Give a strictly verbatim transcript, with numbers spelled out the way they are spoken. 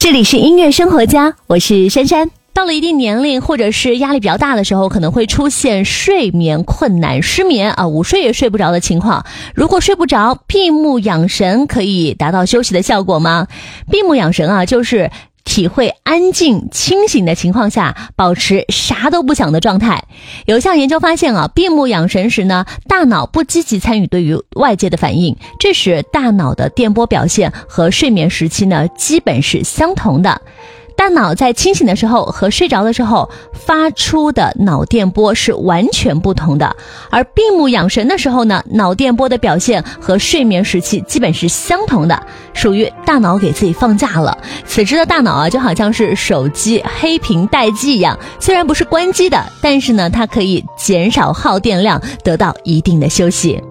这里是音乐生活家，我是珊珊。 到了一定年龄或者是压力比较大的时候，可能会出现睡眠困难、失眠啊，午睡也睡不着的情况。如果睡不着，闭目养神可以达到休息的效果吗？闭目养神啊，就是体会安静清醒的情况下保持啥都不想的状态。有一项研究发现啊，闭目养神时呢，大脑不积极参与对于外界的反应，这时大脑的电波表现和睡眠时期呢基本是相同的。大脑在清醒的时候和睡着的时候发出的脑电波是完全不同的，而闭目养神的时候呢，脑电波的表现和睡眠时期基本是相同的，属于大脑给自己放假了。此时的大脑啊，就好像是手机黑屏待机一样，虽然不是关机的，但是呢，它可以减少耗电量，得到一定的休息。